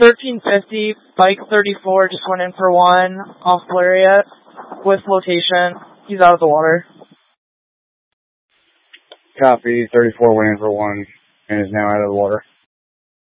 1350, bike 34 just went in for one off Lariat with flotation. He's out of the water. Copy, 34 went in for one and is now out of the water.